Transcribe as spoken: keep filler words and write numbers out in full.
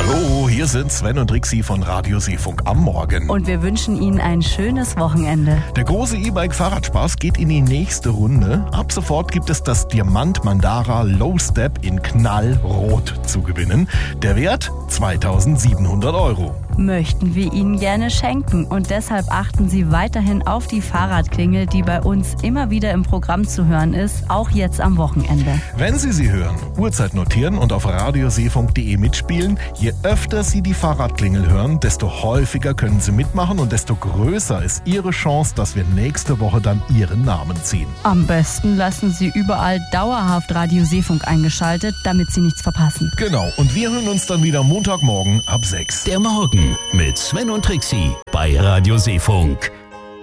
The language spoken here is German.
Hallo, hier sind Sven und Rixi von Radio Seefunk am Morgen. Und wir wünschen Ihnen ein schönes Wochenende. Der große E-Bike-Fahrradspaß geht in die nächste Runde. Ab sofort gibt es das Diamant Mandara Low Step in Knallrot zu gewinnen. Der Wert zweitausendsiebenhundert Euro. Möchten wir Ihnen gerne schenken und deshalb achten Sie weiterhin auf die Fahrradklingel, die bei uns immer wieder im Programm zu hören ist, auch jetzt am Wochenende. Wenn Sie sie hören, Uhrzeit notieren und auf radioseefunk punkt de mitspielen. Je öfter Sie die Fahrradklingel hören, desto häufiger können Sie mitmachen und desto größer ist Ihre Chance, dass wir nächste Woche dann Ihren Namen ziehen. Am besten lassen Sie überall dauerhaft Radio Seefunk eingeschaltet, damit Sie nichts verpassen. Genau, und wir hören uns dann wieder Montagmorgen ab sechs. Der Morgen mit Sven und Rixi bei Radio Seefunk.